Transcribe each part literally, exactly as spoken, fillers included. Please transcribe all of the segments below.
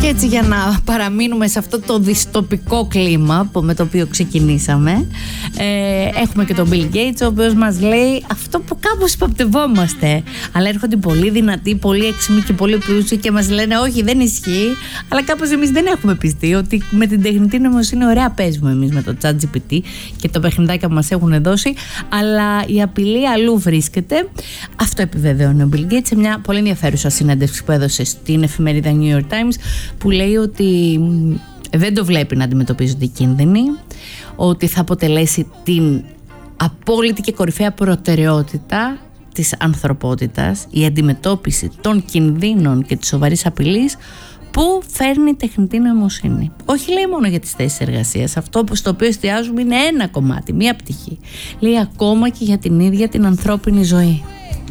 Και έτσι, για να παραμείνουμε σε αυτό το δυστοπικό κλίμα που, με το οποίο ξεκινήσαμε, ε, έχουμε και τον Bill Gates, ο οποίος μας λέει αυτό που κάπως υποπτευόμαστε. Αλλά έρχονται πολύ δυνατοί, πολύ έξυπνοι και πολύ πλούσιοι και μας λένε όχι, δεν ισχύει. Αλλά κάπως εμείς δεν έχουμε πιστεί ότι με την τεχνητή νοημοσύνη ωραία παίζουμε εμείς με το ChatGPT και το παιχνιδάκι που μας έχουν δώσει. Αλλά η απειλή αλλού βρίσκεται. Αυτό επιβεβαιώνει ο Bill Gates σε μια πολύ ενδιαφέρουσα συνέντευξη που έδωσε στην εφημερίδα New York Times, που λέει ότι δεν το βλέπει να αντιμετωπίζονται οι κίνδυνοι, ότι θα αποτελέσει την απόλυτη και κορυφαία προτεραιότητα της ανθρωπότητας η αντιμετώπιση των κινδύνων και της σοβαρής απειλής που φέρνει η τεχνητή νοημοσύνη. Όχι, λέει, μόνο για τις θέσεις εργασίας. Αυτό στο οποίο εστιάζουμε είναι ένα κομμάτι, μία πτυχή. Λέει ακόμα και για την ίδια την ανθρώπινη ζωή.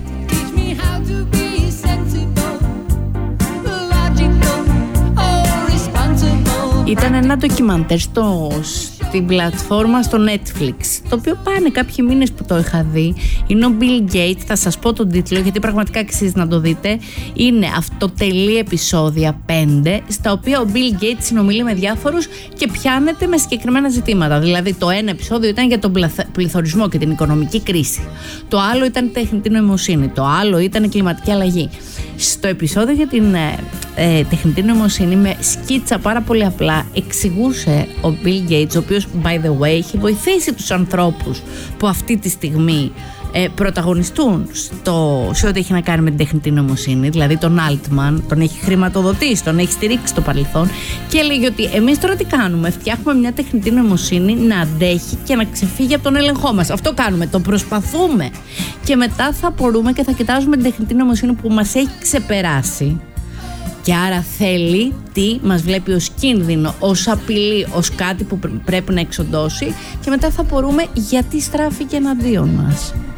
Ήταν ένα ντοκιμαντέρ στο, στην πλατφόρμα στο Netflix, το οποίο πάνε κάποιοι μήνες που το είχα δει. Είναι ο Bill Gates, θα σας πω τον τίτλο γιατί πραγματικά αξίζει να το δείτε. Είναι αυτοτελή επεισόδια πέντε, στα οποία ο Bill Gates συνομιλεί με διάφορους και πιάνεται με συγκεκριμένα ζητήματα. Δηλαδή το ένα επεισόδιο ήταν για τον πληθωρισμό και την οικονομική κρίση, το άλλο ήταν η τεχνητή νοημοσύνη, το άλλο ήταν η κλιματική αλλαγή. Στο επεισόδιο για την ε, ε, τεχνητή νοημοσύνη, με σκίτσα πάρα πολύ απλά, εξηγούσε ο Bill Gates, ο οποίος by the way έχει βοηθήσει τους ανθρώπους που αυτή τη στιγμή ε, πρωταγωνιστούν στο, σε ό,τι έχει να κάνει με την τεχνητή νοημοσύνη, δηλαδή τον Altman, τον έχει χρηματοδοτήσει, τον έχει στηρίξει στο παρελθόν, και έλεγε ότι εμείς τώρα τι κάνουμε? Φτιάχνουμε μια τεχνητή νοημοσύνη να αντέχει και να ξεφύγει από τον έλεγχό μας. Αυτό κάνουμε, το προσπαθούμε, και μετά θα μπορούμε και θα κοιτάζουμε την τεχνητή νοημοσύνη που μας έχει ξεπεράσει. Και άρα θέλει τι μας βλέπει ως κίνδυνο, ως απειλή, ως κάτι που πρέπει να εξοντώσει, και μετά θα μπορούμε γιατί στράφηκε εναντίον μας.